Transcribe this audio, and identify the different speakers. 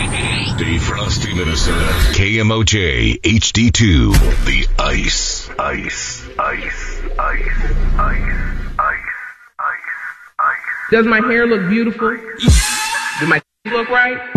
Speaker 1: Stay frosty, Minnesota. KMOJ HD2. The Ice.
Speaker 2: Does my hair look beautiful? Do my look right?